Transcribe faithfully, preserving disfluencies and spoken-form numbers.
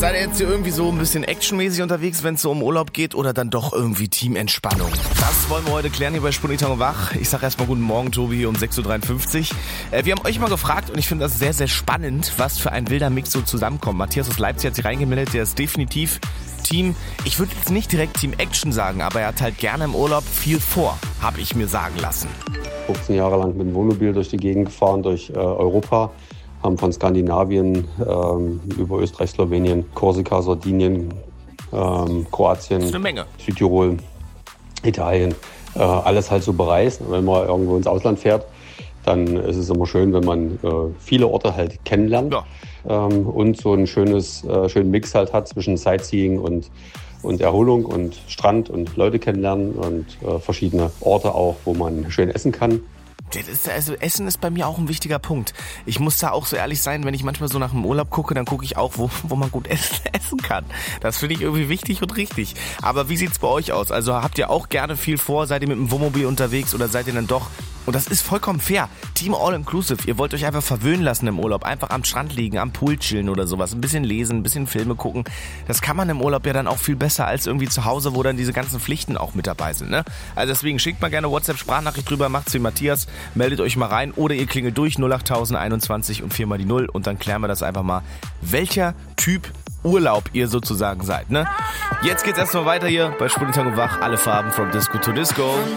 Seid ihr jetzt hier irgendwie so ein bisschen actionmäßig unterwegs, wenn es so um Urlaub geht, oder dann doch irgendwie Teamentspannung? Das wollen wir heute klären hier bei Spunitan und Wach. Ich sag erstmal guten Morgen, Tobi, hier um sechs Uhr dreiundfünfzig. Äh, wir haben euch mal gefragt und ich finde das sehr, sehr spannend, was für ein wilder Mix so zusammenkommt. Matthias aus Leipzig hat sich reingemeldet, der ist definitiv Team, ich würde jetzt nicht direkt Team Action sagen, aber er hat halt gerne im Urlaub viel vor, habe ich mir sagen lassen. fünfzehn Jahre lang mit dem Wohnmobil durch die Gegend gefahren, durch äh, Europa. Haben von Skandinavien ähm, über Österreich, Slowenien, Korsika, Sardinien, ähm, Kroatien, das ist eine Menge. Südtirol, Italien, äh, alles halt so bereist. Wenn man irgendwo ins Ausland fährt, dann ist es immer schön, wenn man äh, viele Orte halt kennenlernt, ja. ähm, und so ein schönes, äh, schönen Mix halt hat zwischen Sightseeing und, und Erholung und Strand und Leute kennenlernen und äh, verschiedene Orte auch, wo man schön essen kann. Das ist, also Essen ist bei mir auch ein wichtiger Punkt. Ich muss da auch so ehrlich sein, wenn ich manchmal so nach dem Urlaub gucke, dann gucke ich auch, wo, wo man gut essen, essen kann. Das finde ich irgendwie wichtig und richtig. Aber wie sieht's bei euch aus? Also habt ihr auch gerne viel vor? Seid ihr mit dem Wohnmobil unterwegs oder seid ihr dann doch... Und das ist vollkommen fair. Team All-Inclusive. Ihr wollt euch einfach verwöhnen lassen im Urlaub. Einfach am Strand liegen, am Pool chillen oder sowas. Ein bisschen lesen, ein bisschen Filme gucken. Das kann man im Urlaub ja dann auch viel besser als irgendwie zu Hause, wo dann diese ganzen Pflichten auch mit dabei sind. Ne? Also deswegen schickt mal gerne WhatsApp-Sprachnachricht drüber, macht's wie Matthias. Meldet euch mal rein oder ihr klingelt durch null acht null null einundzwanzig und vier mal die null und dann klären wir das einfach mal, welcher Typ Urlaub ihr sozusagen seid. Ne? Jetzt geht's erstmal weiter hier bei Spunitan und Wach. Alle Farben from Disco to Disco.